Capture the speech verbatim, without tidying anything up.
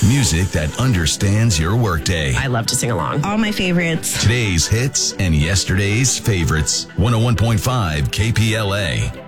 Music that understands your workday. I love to sing along. All my favorites. Today's hits and yesterday's favorites. one oh one point five K P L A.